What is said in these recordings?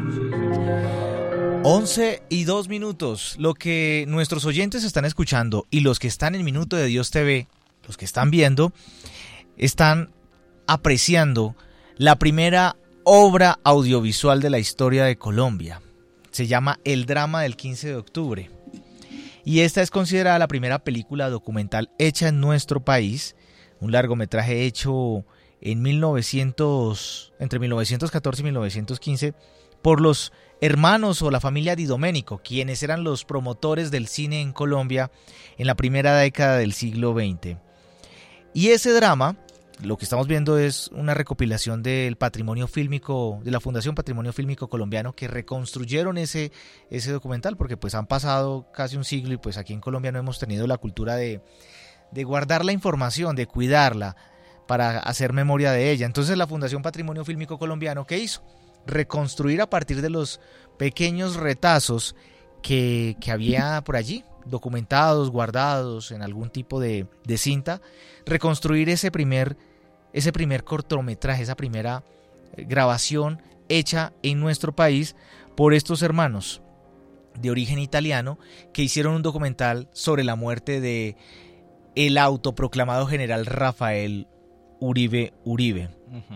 11:02. Lo que nuestros oyentes están escuchando y los que están en Minuto de Dios TV, los que están viendo, están apreciando la primera obra audiovisual de la historia de Colombia. Se llama El drama del 15 de octubre. Y esta es considerada la primera película documental hecha en nuestro país, un largometraje hecho en entre 1914 y 1915 por los hermanos o la familia Di Domenico, quienes eran los promotores del cine en Colombia en la primera década del siglo XX. Y ese drama, lo que estamos viendo es una recopilación del patrimonio fílmico, de la Fundación Patrimonio Fílmico Colombiano, que reconstruyeron ese documental, porque pues han pasado casi un siglo y pues aquí en Colombia no hemos tenido la cultura de guardar la información, de cuidarla para hacer memoria de ella. Entonces la Fundación Patrimonio Fílmico Colombiano, ¿qué hizo? Reconstruir a partir de los pequeños retazos que había por allí, documentados, guardados en algún tipo de cinta, reconstruir ese primer cortometraje, esa primera grabación hecha en nuestro país por estos hermanos de origen italiano que hicieron un documental sobre la muerte de el autoproclamado general Rafael Uribe Uribe,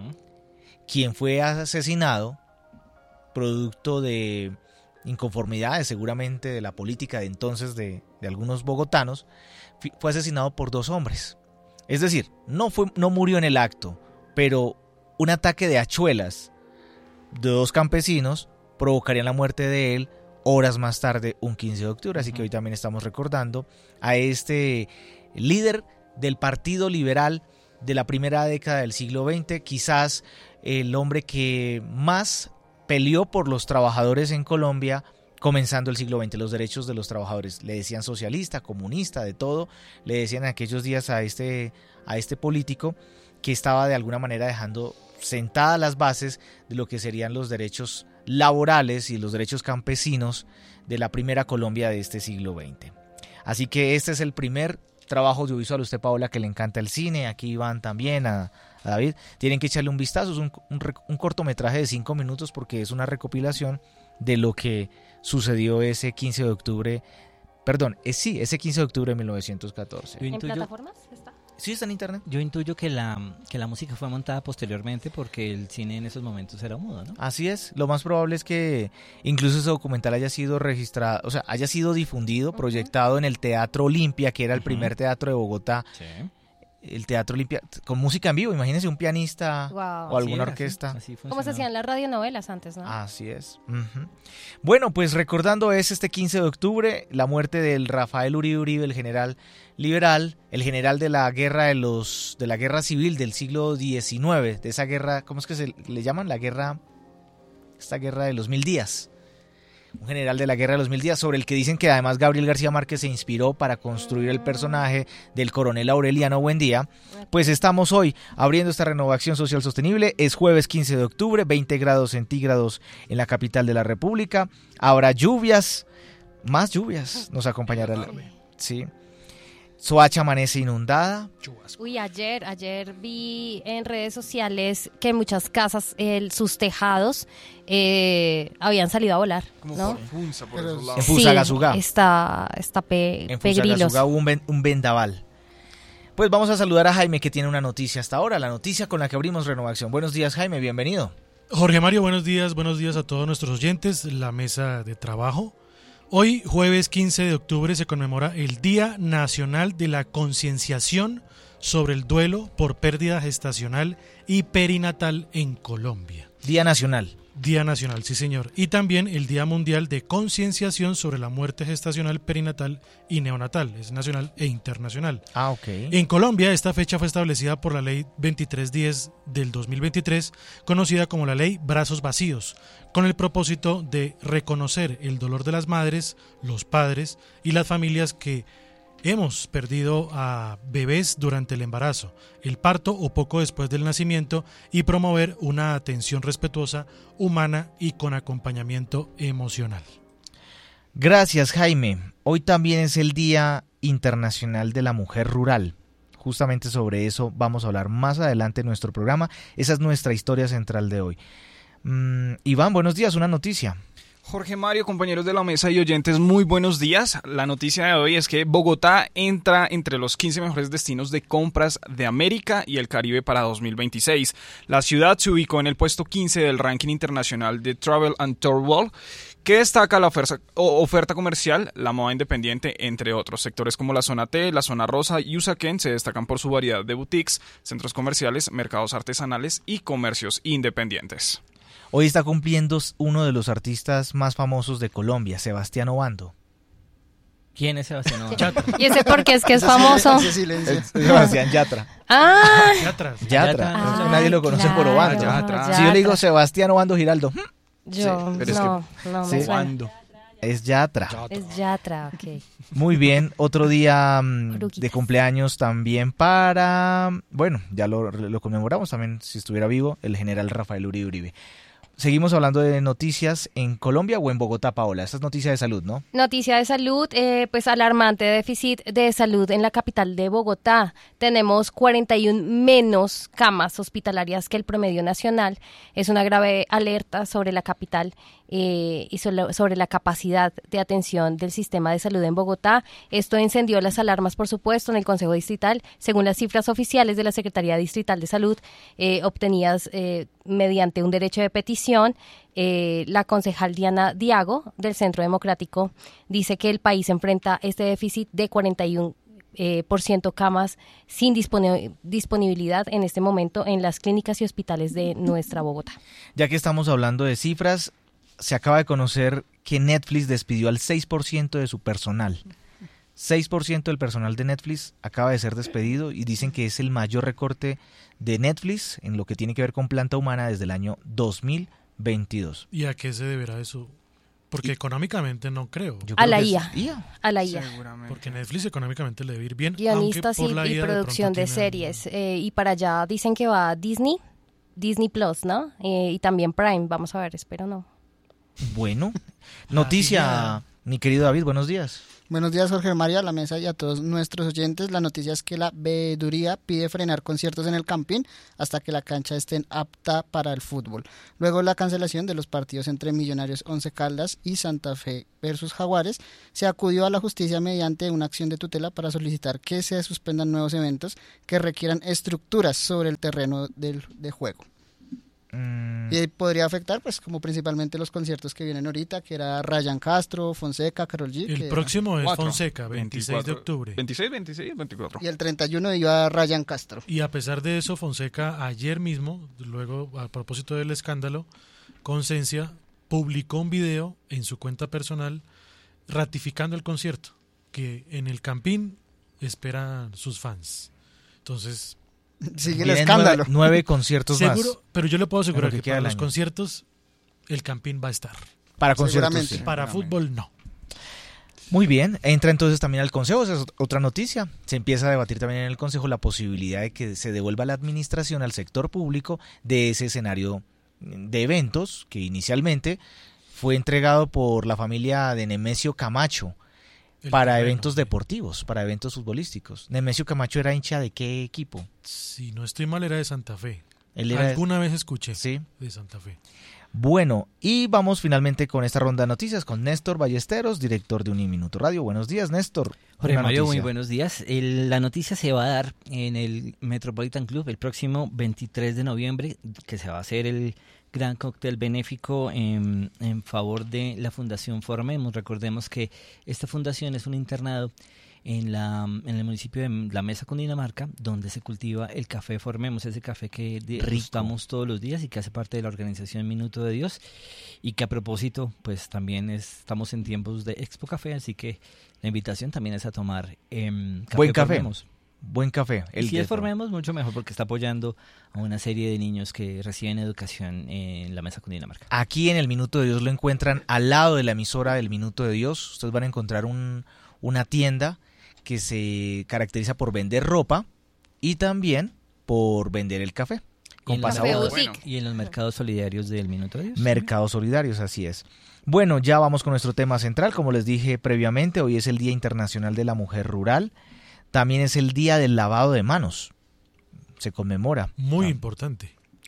quien fue asesinado producto de inconformidades seguramente de la política de entonces de algunos bogotanos. Fue asesinado por dos hombres. Es decir, no murió en el acto, pero un ataque de hachuelas de dos campesinos provocaría la muerte de él horas más tarde, un 15 de octubre. Así que hoy también estamos recordando a este líder del Partido Liberal de la primera década del siglo XX, quizás el hombre que más peleó por los trabajadores en Colombia comenzando el siglo XX, los derechos de los trabajadores. Le decían socialista, comunista, de todo. Le decían en aquellos días a este político que estaba de alguna manera dejando sentadas las bases de lo que serían los derechos laborales y los derechos campesinos de la primera Colombia de este siglo XX. Así que este es el primer trabajo audiovisual. Usted, Paola, que le encanta el cine, aquí Iván también, a David, tienen que echarle un vistazo. Es un cortometraje de 5 minutos porque es una recopilación de lo que sucedió ese 15 de octubre, ese 15 de octubre de 1914. ¿En plataformas está? Sí, está en internet. Yo intuyo que la música fue montada posteriormente porque el cine en esos momentos era mudo, ¿no? Así es, lo más probable es que incluso ese documental haya sido registrado, o sea, haya sido difundido, proyectado en el Teatro Olimpia, que era el primer teatro de Bogotá. Sí. El Teatro Olimpia, con música en vivo, imagínense un pianista o alguna orquesta. Así como se hacían las radionovelas antes, ¿no? Así es. Bueno, pues recordando este 15 de octubre, la muerte del Rafael Uribe Uribe, el general liberal, el general de la guerra de la guerra civil del siglo XIX, de esa guerra, ¿cómo es que se le llaman? Esta guerra de los 1000 días. Un general de la guerra de los 1000 días, sobre el que dicen que además Gabriel García Márquez se inspiró para construir el personaje del coronel Aureliano Buendía. Pues estamos hoy abriendo esta renovación social sostenible. Es jueves 15 de octubre, 20 grados centígrados en la capital de la República. Habrá lluvias, más lluvias nos acompañará. Sí. Soacha amanece inundada. Uy, ayer vi en redes sociales que en muchas casas sus tejados habían salido a volar, ¿no? En Funza, por esos lados. En Fusagasugá. Sí, está en pegrilos. Fusagasugá hubo un vendaval. Pues vamos a saludar a Jaime, que tiene una noticia hasta ahora, la noticia con la que abrimos Renovación. Buenos días, Jaime, bienvenido. Jorge Mario, buenos días a todos nuestros oyentes, la mesa de trabajo. Hoy, jueves 15 de octubre, se conmemora el Día Nacional de la Concienciación sobre el Duelo por Pérdida Gestacional y Perinatal en Colombia. Día Nacional. Día Nacional, sí señor. Y también el Día Mundial de Concienciación sobre la Muerte Gestacional, Perinatal y Neonatal. Es nacional e internacional. Ok. En Colombia, esta fecha fue establecida por la Ley 2310 del 2023, conocida como la Ley Brazos Vacíos, con el propósito de reconocer el dolor de las madres, los padres y las familias que hemos perdido a bebés durante el embarazo, el parto o poco después del nacimiento, y promover una atención respetuosa, humana y con acompañamiento emocional. Gracias, Jaime. Hoy también es el Día Internacional de la Mujer Rural. Justamente sobre eso vamos a hablar más adelante en nuestro programa. Esa es nuestra historia central de hoy. Iván, buenos días, una noticia. Jorge Mario, compañeros de la mesa y oyentes, muy buenos días. La noticia de hoy es que Bogotá entra entre los 15 mejores destinos de compras de América y el Caribe para 2026. La ciudad se ubicó en el puesto 15 del ranking internacional de Travel and Tour World, que destaca la oferta comercial, la moda independiente, entre otros. Sectores como la zona T, la zona rosa y Usaquén se destacan por su variedad de boutiques, centros comerciales, mercados artesanales y comercios independientes. Hoy está cumpliendo uno de los más famosos de Colombia, Sebastián Obando. ¿Quién es Sebastián Obando? Yatra. ¿Y ese por qué es que es famoso? Sebastián Yatra. Ah, Yatra. Yatra. Ah, Nadie lo conoce por claro. Obando. Yatra. Si yo le digo Sebastián Obando Giraldo, yo pero es no me Sí. suena. es Yatra. Es Yatra, ok. Muy bien, otro día de Oruguitas. cumpleaños también para, bueno, ya lo conmemoramos también, si estuviera vivo, el general Rafael Uribe Uribe. Seguimos hablando de noticias en Colombia o en Bogotá, Paola. Esta es noticia de salud, ¿no? Noticia de salud, pues alarmante déficit de salud en la capital de Bogotá. Tenemos 41 menos camas hospitalarias que el promedio nacional. Es una grave alerta sobre la capital y sobre la capacidad de atención del sistema de salud en Bogotá. Esto encendió las alarmas, por supuesto, en el Consejo Distrital. Según las cifras oficiales de la Secretaría Distrital de Salud, obtenidas mediante un derecho de petición, la concejal Diana Diago del Centro Democrático dice que el país enfrenta este déficit de 41% camas sin disponibilidad en este momento en las clínicas y hospitales de nuestra Bogotá. Ya que estamos hablando de cifras, se acaba de conocer que Netflix despidió al 6% de su personal. 6% del personal de Netflix acaba de ser despedido y dicen que es el mayor recorte de Netflix en lo que tiene que ver con planta humana desde el año 2022. ¿Y a qué se deberá eso? Porque económicamente no creo. Yo A creo la que es IA. A la IA. Seguramente. Porque Netflix económicamente le debe ir bien. Guionistas aunque por la y IA de producción pronto de tiene- series. Y para allá dicen que va Disney Plus, ¿no? Y también Prime. Vamos a ver, espero no. Bueno, noticia, mi querido David, buenos días. Buenos días, Jorge María, a la mesa y a todos nuestros oyentes. La noticia es que la veeduría pide frenar conciertos en el Campín hasta que la cancha esté apta para el fútbol. Luego la cancelación de los partidos entre Millonarios Once Caldas y Santa Fe versus Jaguares, se acudió a la justicia mediante una acción de tutela para solicitar que se suspendan nuevos eventos que requieran estructuras sobre el terreno de juego. Y podría afectar, pues, como principalmente los conciertos que vienen ahorita, que era Ryan Castro, Fonseca, Karol G. El que próximo es 4, Fonseca, 26 de octubre. 26, 26, 24. Y el 31 iba Ryan Castro. Y a pesar de eso, Fonseca ayer mismo, luego a propósito del escándalo, Concencia publicó un video en su cuenta personal ratificando el concierto, que en el Campín esperan sus fans. Entonces, Sigue el Vienen escándalo. nueve conciertos seguro, más. pero yo le puedo asegurar En lo que que queda para del los año. conciertos el Campín va a estar. Para conciertos, Seguramente. sí. Para fútbol no. Muy bien, entra entonces también al Consejo, esa es otra noticia. Se empieza a debatir también en el Consejo la posibilidad de que se devuelva la administración al sector público de ese escenario de eventos que inicialmente fue entregado por la familia de Nemesio Camacho El para terreno, eventos sí. deportivos, para eventos futbolísticos. Nemesio Camacho era hincha de qué equipo? Si no estoy mal, era de Santa Fe. Él era Alguna vez escuché sí. de Santa Fe. Bueno, y vamos finalmente con esta ronda de noticias con Néstor Ballesteros, director de Uniminuto Radio. Buenos días, Néstor. Jorge Una Mario, muy noticia. buenos días. La noticia se va a dar en el Metropolitan Club el próximo 23 de noviembre, que se va a hacer el gran cóctel benéfico en favor de la Fundación Formemos. Recordemos que esta fundación es un internado en el municipio de La Mesa, Cundinamarca, donde se cultiva el café Formemos, ese café que degustamos todos los días y que hace parte de la organización Minuto de Dios, y que a propósito, pues también estamos en tiempos de Expo Café, así que la invitación también es a tomar Buen café. Formemos. Buen café. Y si es Formemos, mucho mejor, porque está apoyando a una serie de niños que reciben educación en La Mesa, Cundinamarca. Aquí en el Minuto de Dios lo encuentran al lado de la emisora del Minuto de Dios. Ustedes van a encontrar una tienda que se caracteriza por vender ropa y también por vender el café. Con En la- pasabodas. Boutique. Y en los mercados solidarios del Minuto de Dios. Mercados solidarios, así es. Bueno, ya vamos con nuestro tema central. Como les dije previamente, hoy es el Día Internacional de la Mujer Rural. También es el Día del Lavado de Manos. Se conmemora. Muy Ah, importante.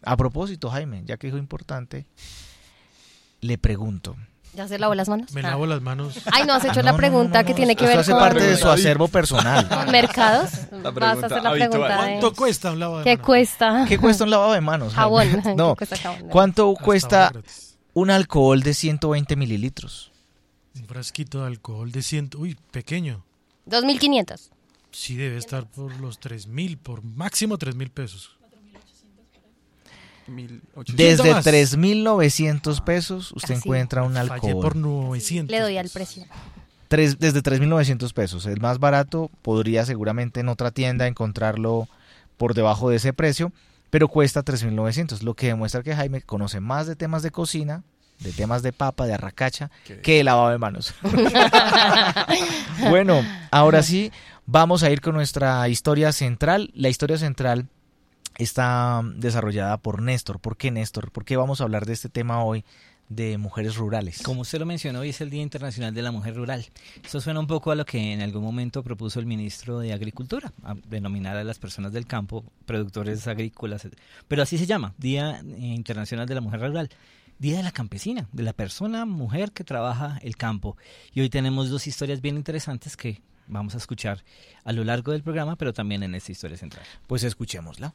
A propósito, Jaime, ya que dijo importante, le pregunto. ¿Ya se lavó las manos? Me lavo las manos. Ay, no has hecho la pregunta que tiene que Esto ver hace con parte de su acervo personal. mercados. La Vas a hacer la pregunta pregunta de ¿Cuánto cuesta un lavado de ¿qué manos? cuesta? ¿Qué cuesta un lavado de manos? Jabón. Jaime? No. ¿Qué cuesta jabón? ¿Cuánto Hasta cuesta ahora gratis. un alcohol de 120 mililitros? Un frasquito de alcohol de 100, uy, pequeño. 2.500. Sí, debe estar por los 3.000, por máximo 3.000 pesos. 1.800. Desde más. 3.900 pesos usted Así. encuentra un Fallé por alcohol. 900. Le doy al precio. Desde 3.900 pesos. El más barato podría seguramente en otra tienda encontrarlo por debajo de ese precio, pero cuesta 3.900, lo que demuestra que Jaime conoce más de temas de cocina, de temas de papa, de arracacha, que de lavado de manos. Bueno, ahora sí, vamos a ir con nuestra historia central. La historia central está desarrollada por Néstor. ¿Por qué, Néstor? ¿Por qué vamos a hablar de este tema hoy de mujeres rurales? Como usted lo mencionó, hoy es el Día Internacional de la Mujer Rural. Eso suena un poco a lo que en algún momento propuso el ministro de Agricultura, a denominar a las personas del campo productores agrícolas, pero así se llama, Día Internacional de la Mujer Rural. Día de la campesina, de la persona, mujer que trabaja el campo. Y hoy tenemos dos historias bien interesantes que vamos a escuchar a lo largo del programa, pero también en esta historia central. Pues escuchémosla.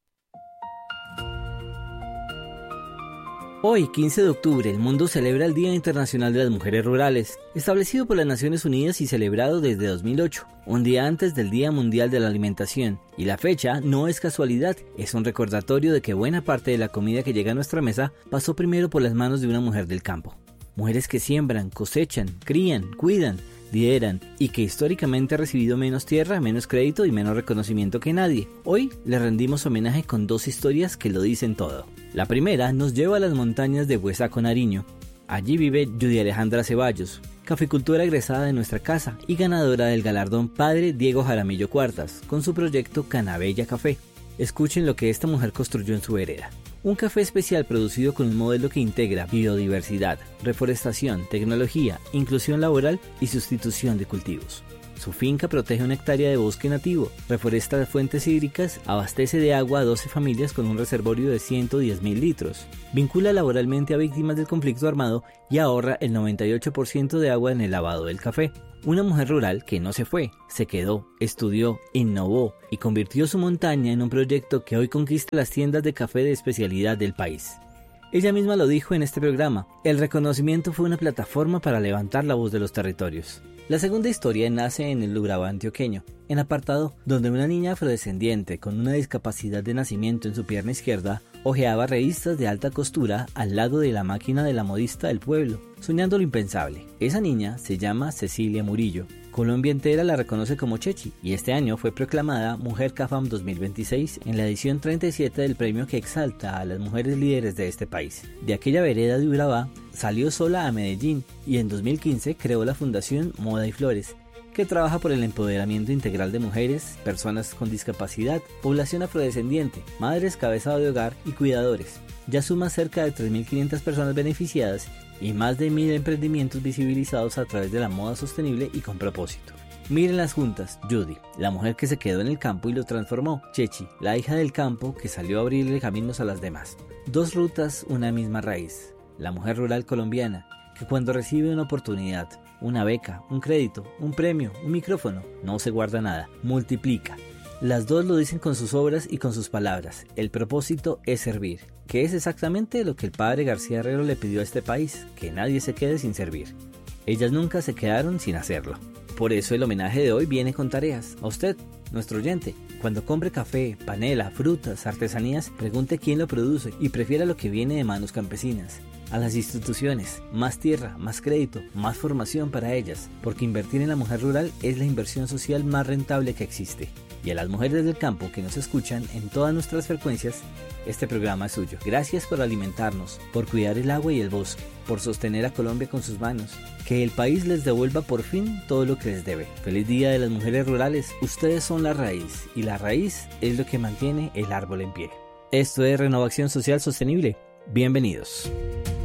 Hoy, 15 de octubre, el mundo celebra el Día Internacional de las Mujeres Rurales, establecido por las Naciones Unidas y celebrado desde 2008, un día antes del Día Mundial de la Alimentación. Y la fecha no es casualidad, es un recordatorio de que buena parte de la comida que llega a nuestra mesa pasó primero por las manos de una mujer del campo. Mujeres que siembran, cosechan, crían, cuidan, lideran y que históricamente ha recibido menos tierra, menos crédito y menos reconocimiento que nadie. Hoy le rendimos homenaje con dos historias que lo dicen todo. La primera nos lleva a las montañas de Huesaco, Nariño. Allí vive Judy Alejandra Ceballos, caficultora egresada de nuestra casa y ganadora del galardón Padre Diego Jaramillo Cuartas con su proyecto Canabella Café. Escuchen lo que esta mujer construyó en su vereda. Un café especial producido con un modelo que integra biodiversidad, reforestación, tecnología, inclusión laboral y sustitución de cultivos. Su finca protege una hectárea de bosque nativo, reforesta fuentes hídricas, abastece de agua a 12 familias con un reservorio de 110.000 litros, vincula laboralmente a víctimas del conflicto armado y ahorra el 98% de agua en el lavado del café. Una mujer rural que no se fue, se quedó, estudió, innovó y convirtió su montaña en un proyecto que hoy conquista las tiendas de café de especialidad del país. Ella misma lo dijo en este programa, el reconocimiento fue una plataforma para levantar la voz de los territorios. La segunda historia nace en el Urabá antioqueño, en apartado donde una niña afrodescendiente con una discapacidad de nacimiento en su pierna izquierda hojeaba revistas de alta costura al lado de la máquina de la modista del pueblo, soñando lo impensable. Esa niña se llama Cecilia Murillo. Colombia entera la reconoce como Chechi y este año fue proclamada Mujer CAFAM 2026 en la edición 37 del premio que exalta a las mujeres líderes de este país. De aquella vereda de Urabá salió sola a Medellín y en 2015 creó la Fundación Moda y Flores, que trabaja por el empoderamiento integral de mujeres, personas con discapacidad, población afrodescendiente, madres cabeza de hogar y cuidadores. Ya suma cerca de 3.500 personas beneficiadas y más de 1.000 emprendimientos visibilizados a través de la moda sostenible y con propósito. Mírenlas juntas, Judy, la mujer que se quedó en el campo y lo transformó, Chechi, la hija del campo que salió a abrirle caminos a las demás. Dos rutas, una misma raíz. La mujer rural colombiana, que cuando recibe una oportunidad, una beca, un crédito, un premio, un micrófono, no se guarda nada, multiplica. Las dos lo dicen con sus obras y con sus palabras. El propósito es servir, que es exactamente lo que el padre García Herrero le pidió a este país, que nadie se quede sin servir. Ellas nunca se quedaron sin hacerlo. Por eso el homenaje de hoy viene con tareas. A usted, nuestro oyente, cuando compre café, panela, frutas, artesanías, pregunte quién lo produce y prefiera lo que viene de manos campesinas. A las instituciones, más tierra, más crédito, más formación para ellas, porque invertir en la mujer rural es la inversión social más rentable que existe. Y a las mujeres del campo que nos escuchan en todas nuestras frecuencias, este programa es suyo. Gracias por alimentarnos, por cuidar el agua y el bosque, por sostener a Colombia con sus manos. Que el país les devuelva por fin todo lo que les debe. Feliz Día de las Mujeres Rurales. Ustedes son la raíz, y la raíz es lo que mantiene el árbol en pie. Esto es Renovación Social Sostenible. Bienvenidos.